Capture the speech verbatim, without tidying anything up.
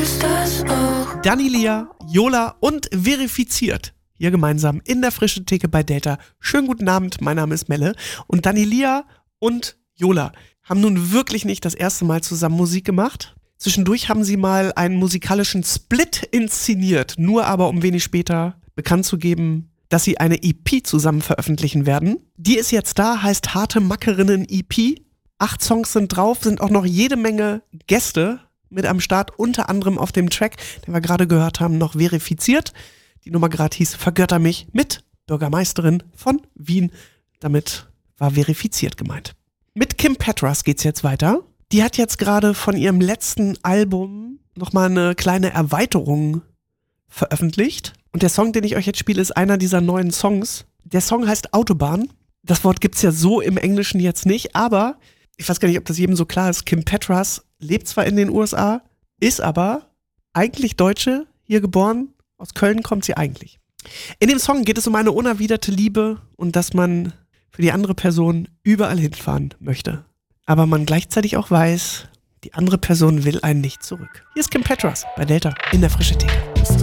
Dani Lia, Yola und Verifiziert. Hier gemeinsam in der frischen Theke bei Delta. Schönen guten Abend, mein Name ist Melle. Und Dani Lia und Yola haben nun wirklich nicht das erste Mal zusammen Musik gemacht. Zwischendurch haben sie mal einen musikalischen Split inszeniert, nur aber um wenig später bekannt zu geben, dass sie eine E P zusammen veröffentlichen werden. Die ist jetzt da, heißt Harte Mackerinnen E P. Acht Songs sind drauf, sind auch noch jede Menge Gäste mit am Start, unter anderem auf dem Track, den wir gerade gehört haben, noch Verifiziert. Die Nummer gerade hieß Vergötter mich mit Bürgermeisterin von Wien. Damit war Verifiziert gemeint. Mit Kim Petras geht's jetzt weiter. Die hat jetzt gerade von ihrem letzten Album nochmal eine kleine Erweiterung veröffentlicht. Und der Song, den ich euch jetzt spiele, ist einer dieser neuen Songs. Der Song heißt Autobahn. Das Wort gibt's ja so im Englischen jetzt nicht, aber ich weiß gar nicht, ob das jedem so klar ist. Kim Petras lebt zwar in den U S A, ist aber eigentlich Deutsche, hier geboren. Aus Köln kommt sie eigentlich. In dem Song geht es um eine unerwiderte Liebe und dass man für die andere Person überall hinfahren möchte. Aber man gleichzeitig auch weiß, die andere Person will einen nicht zurück. Hier ist Kim Petras bei Delta in der frischen Theke.